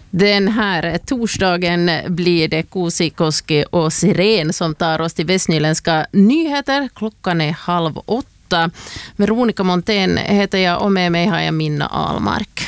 Den här torsdagen blir det Kuusikoski och Siren som tar oss till västnyländska nyheter. Klockan är 7:30. Veronica Montén heter jag och med mig har jag Minna Ahlmark.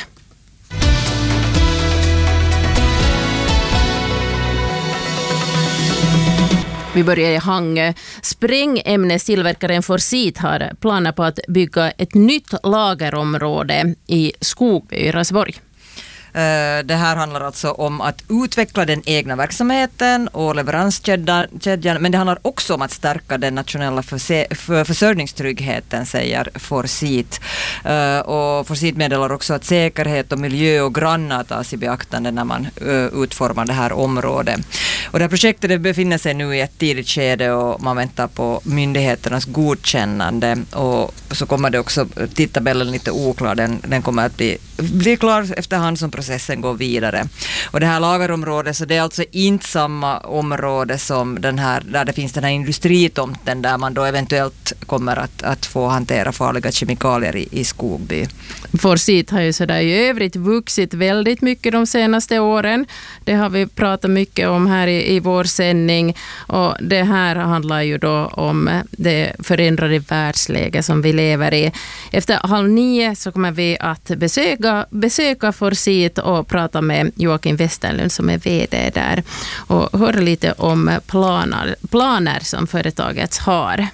Vi börjar i Hangö. Sprängämnestillverkaren Forsit har planer på att bygga ett nytt lagerområde i Skogby i Raseborg. Det här handlar alltså om att utveckla den egna verksamheten och leveranskedjan, men det handlar också om att stärka den nationella försörjningstryggheten, säger Forsit. Och Forsit meddelar också att säkerhet och miljö och grannar tas i beaktande när man utformar det här området. Och det här projektet det befinner sig nu i ett tidigt skede och man väntar på myndigheternas godkännande, och så kommer det också, tidtabellen lite oklar, den kommer att bli klar efterhand som processen går vidare. Och det här lagerområdet, så det är alltså inte samma område som den här, där det finns den här industritomten där man då eventuellt kommer att få hantera farliga kemikalier i Skogby. Forsit har ju sådär i övrigt vuxit väldigt mycket de senaste åren. Det har vi pratat mycket om här i vår sändning, och det här handlar ju då om det förändrade världsläge som vi lever i. Efter 8:30 så kommer vi att besöka Forsit och prata med Joakim Westerlund som är vd där och höra lite om planer som företaget har.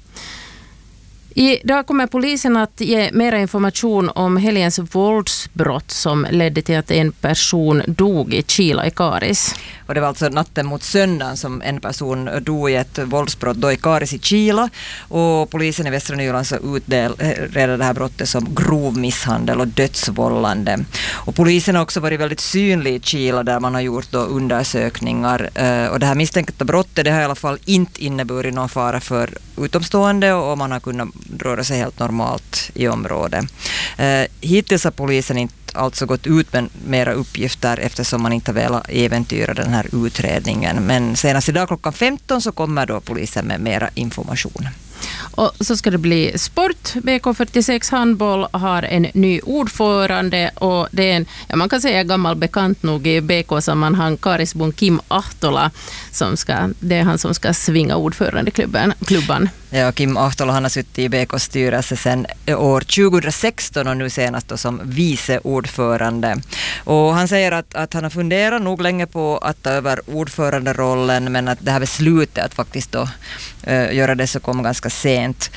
Idag kommer polisen att ge mer information om helgens våldsbrott som ledde till att en person dog i Kila i Karis. Och det var alltså natten mot söndagen som en person dog i ett våldsbrott då i Karis i Kila, och polisen i Västra Nyland så utreder det här brottet som grov misshandel och dödsvållande. Och polisen har också varit väldigt synlig i Kila där man har gjort då undersökningar, och det här misstänkta brottet det har i alla fall inte inneburit någon fara för utomstående och man har kunnat röra sig helt normalt i området. Hittills har polisen inte alltså gått ut med mera uppgifter eftersom man inte velat äventyra den här utredningen. Men senast idag klockan 15 så kommer då polisen med mera information. Och så ska det bli sport. BK46 handboll har en ny ordförande och det är man kan säga gammal bekant nog i BK-sammanhang, Karisbon Kim Ahtola, det är han som ska svinga ordförandeklubban. Ja, Kim Ahtola han har suttit i BKs styrelse sedan år 2016 och nu senast då som vice ordförande. Och han säger att han har funderat nog länge på att ta över ordföranderollen, men att det här beslutet att faktiskt då göra det så kom ganska sent.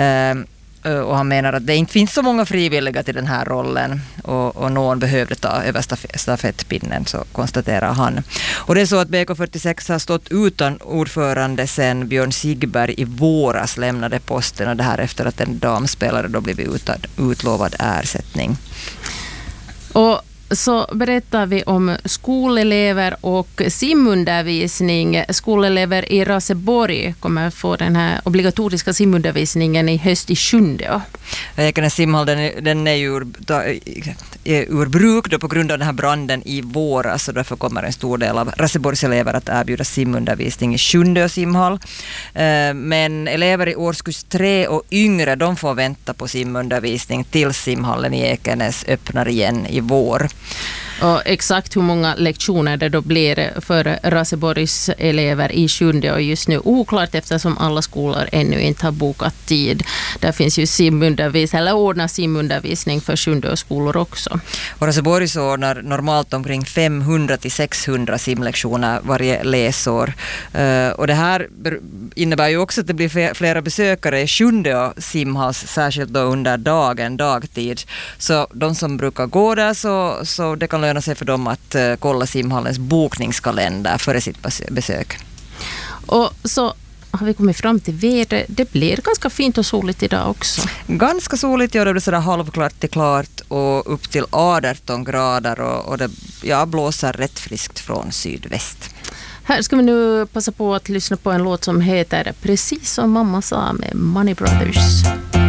Och han menar att det inte finns så många frivilliga till den här rollen och någon behövde ta över stafettpinnen, så konstaterar han. Och det är så att BK46 har stått utan ordförande sedan Björn Sigberg i våras lämnade posten, och det här efter att en damspelare då blivit utlovad ersättning. Och så berättar vi om skolelever och simundervisning. Skolelever i Raseborg kommer få den här obligatoriska simundervisningen i höst i Sjunde. Ekenäs simhall den är ju ur bruk då på grund av den här branden i våras, och därför kommer en stor del av Raseborgs elever att erbjuda simundervisning i Sjunde simhall. Men elever i årskurs 3 och yngre de får vänta på simundervisning till simhallen i Ekenäs öppnar igen i vår. Och exakt hur många lektioner det då blir för Raseborgs elever i Sjunde och just nu oklart eftersom alla skolor ännu inte har bokat tid. Där finns ju ordnar simundervisning för Sjunde skolor också. Och Raseborgs ordnar normalt omkring 500-600 simlektioner varje läsår. Och det här innebär ju också att det blir flera besökare i Sjunde simhals, särskilt då under dagtid. Så de som brukar gå där så det kan löna sig för dem att kolla simhallens bokningskalender före sitt besök. Och så har vi kommit fram till vädret. Det blir ganska fint och soligt idag också. Ganska soligt, ja, det blir sådär halvklart till klart och upp till 18 grader och det blåser rätt friskt från sydväst. Här ska vi nu passa på att lyssna på en låt som heter Precis som mamma sa med Money Brothers.